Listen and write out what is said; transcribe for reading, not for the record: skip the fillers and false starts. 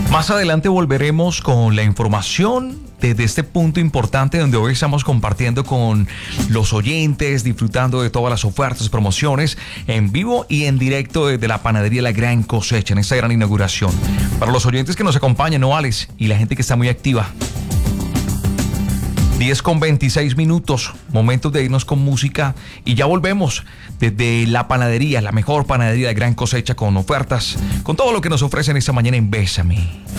Más adelante volveremos con la información desde este punto importante donde hoy estamos compartiendo con los oyentes, disfrutando de todas las ofertas, promociones en vivo y en directo desde la panadería La Gran Cosecha en esta gran inauguración. Para los oyentes que nos acompañan, ¿no, Alex? Y la gente que está muy activa. 10:26, momentos de irnos con música y ya volvemos desde la panadería, la mejor panadería de Gran Cosecha, con ofertas, con todo lo que nos ofrecen esta mañana en Bésame.